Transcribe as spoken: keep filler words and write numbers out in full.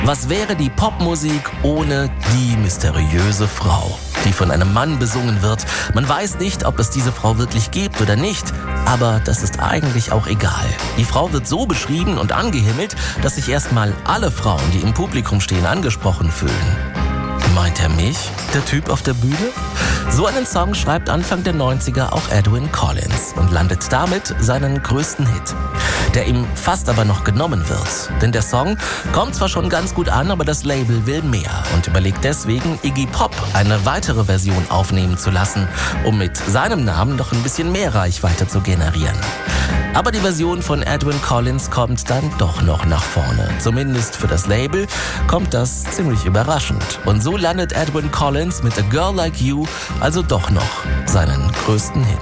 Was wäre die Popmusik ohne die mysteriöse Frau, die von einem Mann besungen wird? Man weiß nicht, ob es diese Frau wirklich gibt oder nicht, aber das ist eigentlich auch egal. Die Frau wird so beschrieben und angehimmelt, dass sich erstmal alle Frauen, die im Publikum stehen, angesprochen fühlen. Meint er mich, der Typ auf der Bühne? So einen Song schreibt Anfang der neunziger auch Edwyn Collins und landet damit seinen größten Hit, der ihm fast aber noch genommen wird. Denn der Song kommt zwar schon ganz gut an, aber das Label will mehr und überlegt deswegen, Iggy Pop eine weitere Version aufnehmen zu lassen, um mit seinem Namen noch ein bisschen mehr Reichweite zu generieren. Aber die Version von Edwyn Collins kommt dann doch noch nach vorne. Zumindest für das Label kommt das ziemlich überraschend. Und so landet Edwyn Collins mit A Girl Like You also doch noch seinen größten Hit.